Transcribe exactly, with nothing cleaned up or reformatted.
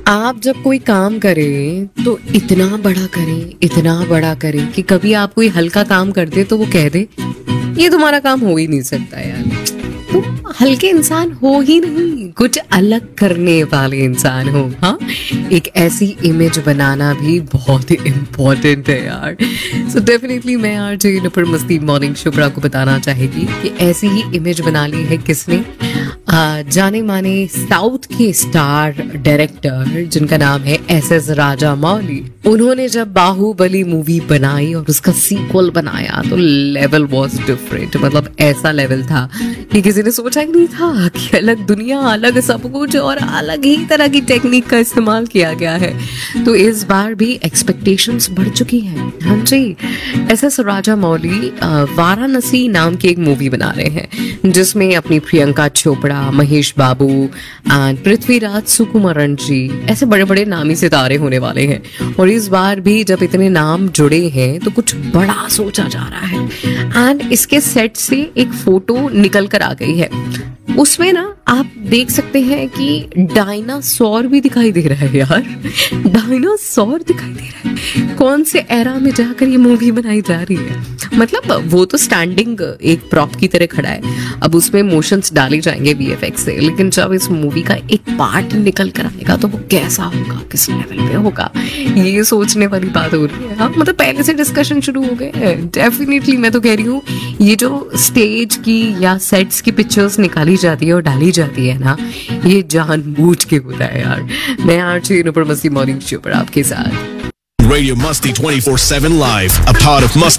आप जब कोई काम करें तो इतना बड़ा करें, इतना बड़ा करें कि कभी आप कोई हल्का काम कर दे तो वो कह दे ये तुम्हारा काम हो ही नहीं सकता यार, तुम हल्के इंसान हो ही नहीं, कुछ अलग करने वाले इंसान हो। हाँ, एक ऐसी इमेज बनाना भी बहुत ही इम्पोर्टेंट है यार। सो डेफिनेटली मैं आज नुपुर मस्ती मॉर्निंग शो पर आपको बताना चाहेगी कि ऐसी ही इमेज बना ली है किसने, आ, जाने माने साउथ के स्टार डायरेक्टर जिनका नाम है एस एस राजा मौली। उन्होंने जब बाहुबली मूवी बनाई और उसका सीक्वल बनाया तो लेवल वाज डिफरेंट, मतलब ऐसा लेवल था कि किसी ने सोचा ही नहीं था कि अलग दुनिया, अलग सब कुछ और अलग ही तरह की टेक्निक का इस्तेमाल किया गया है। तो इस बार भी एक्सपेक्टेशंस बढ़ चुकी हैं। हाँ जी, एस एस राजा मौली वाराणसी नाम की एक मूवी बना रहे हैं जिसमें अपनी प्रियंका चोपड़ा, महेश बाबू एंड पृथ्वीराज सुकुमारन जी ऐसे बड़े बड़े नामी सितारे होने वाले हैं। और इस बार भी जब इतने नाम जुड़े हैं तो कुछ बड़ा सोचा जा रहा है। एंड इसके सेट से एक फोटो निकल कर आ गई है, उसमें ना आप देख सकते हैं कि डायनासोर भी दिखाई दे रहा है यार, डायनासोर दिखाई दे रहा है। कौन से एरा में जाकर ये मूवी बनाई जा रही है? मतलब वो तो स्टैंडिंग एक प्रॉप की तरह खड़ा है, अब उसमें मोशंस डाले जाएंगे वीएफएक्स से, लेकिन जब इस मूवी का एक पार्ट निकल कर आएगा तो वो कैसा होगा, किस लेवल पे होगा, ये सोचने वाली बात हो रही है। हाँ, मतलब पहले से डिस्कशन शुरू हो गए हैं। डेफिनेटली मैं तो कह रही हूँ ये जो स्टेज की या सेट्स की पिक्चर्स निकाली जाती है और डाली जाती है ना, ये जानबूझ के होता है यार। मैं आज नुपुर मस्ती मॉर्निंग शो पर आपके साथ Radio Musty twenty-four seven Live, a part of Musty